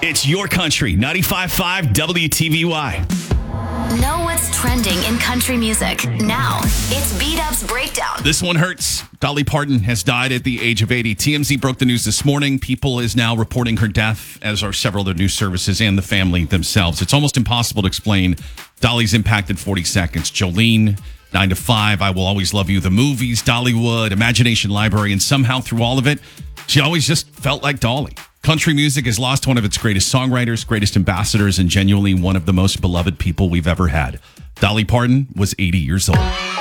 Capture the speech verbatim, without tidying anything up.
It's your country, ninety-five point five W T V Y. Know what's trending in country music. Now, it's Beat-Up's Breakdown. This one hurts. Dolly Parton has died at the age of eighty. T M Z broke the news this morning. People is now reporting her death, as are several other news services and the family themselves. It's almost impossible to explain Dolly's impact in forty seconds. Jolene, nine to five, I Will Always Love You, the movies, Dollywood, Imagination Library, and somehow through all of it, she always just felt like Dolly. Country music has lost one of its greatest songwriters, greatest ambassadors, and genuinely one of the most beloved people we've ever had. Dolly Parton was eighty years old.